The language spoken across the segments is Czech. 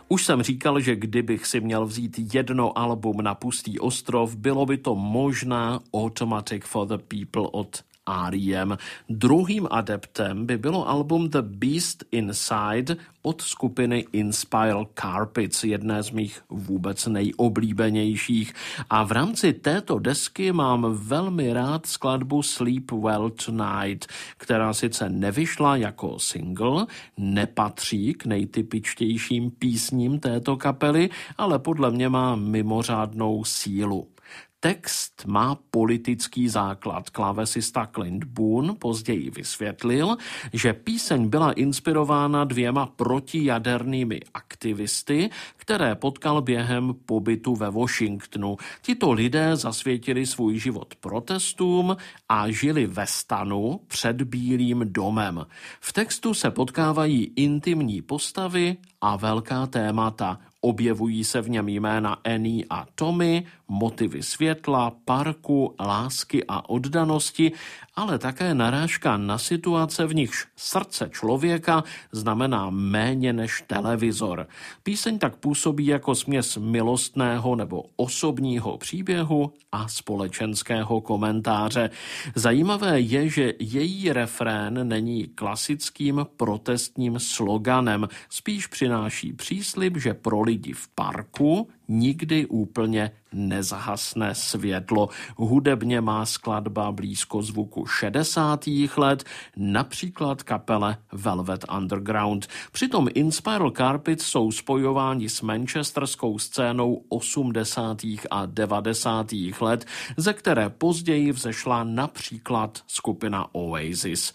Už jsem říkal, že kdybych si měl vzít jedno album na pustý ostrov, bylo by to možná Automatic for the People od R.E.M. Druhým adeptem by bylo album The Beast Inside od skupiny Inspiral Carpets, jedné z mých vůbec nejoblíbenějších. A v rámci této desky mám velmi rád skladbu Sleep Well Tonight, která sice nevyšla jako single, nepatří k nejtypičtějším písním této kapely, ale podle mě má mimořádnou sílu. Text má politický základ. Klávesista Clint Boone později vysvětlil, že píseň byla inspirována 2 protijadernými aktivisty, které potkal během pobytu ve Washingtonu. Tito lidé zasvětili svůj život protestům a žili ve stanu před Bílým domem. V textu se potkávají intimní postavy a velká témata. Objevují se v něm jména Annie a Tommy, motivy světla, parku, lásky a oddanosti, ale také narážka na situace, v nichž srdce člověka znamená méně než televizor. Píseň tak působí jako směs milostného nebo osobního příběhu a společenského komentáře. Zajímavé je, že její refrén není klasickým protestním sloganem, spíš přináší příslib, že pro lidi v parku nikdy úplně nezahasne světlo. Hudebně má skladba blízko zvuku 60. let, například kapele Velvet Underground. Přitom Inspiral Carpets jsou spojováni s manchesterskou scénou 80. a 90. let, ze které později vzešla například skupina Oasis.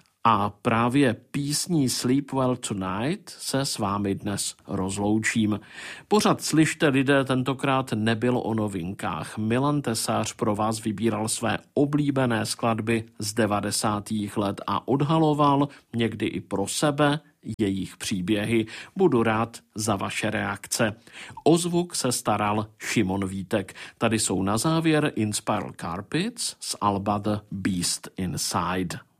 A právě písní Sleep Well Tonight se s vámi dnes rozloučím. Pořad Slyšte lidé tentokrát nebyl o novinkách. Milan Tesař pro vás vybíral své oblíbené skladby z 90. let a odhaloval někdy i pro sebe jejich příběhy. Budu rád za vaše reakce. O zvuk se staral Šimon Vítek. Tady jsou na závěr Inspiral Carpets z alba The Beast Inside.